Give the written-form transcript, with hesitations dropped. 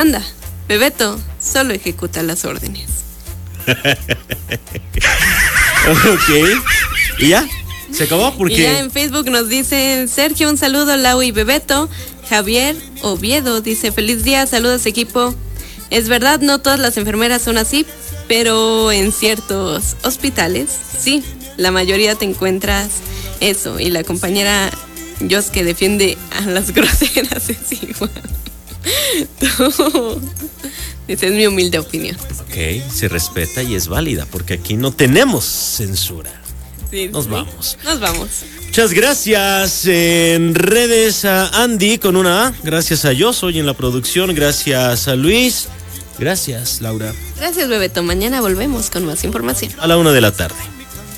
manda. Bebeto solo ejecuta las órdenes. Ok. ¿Y ya? ¿Se acabó? Porque Y ya en Facebook nos dicen: Sergio, un saludo, Lau y Bebeto. Javier Oviedo dice: feliz día, saludos equipo. Es verdad, no todas las enfermeras son así, pero en ciertos hospitales, sí, la mayoría te encuentras eso. Y la compañera Jos que defiende a las groseras es igual. Esa es mi humilde opinión. ok, se respeta y es válida, porque aquí no tenemos censura. Sí, Nos vamos. Nos vamos. Muchas gracias. En redes a Andy con una A. Gracias a Yo Soy en la producción. Gracias a Luis. Gracias, Laura. Gracias, Bebeto. Mañana volvemos con más información. A la 1 de la tarde.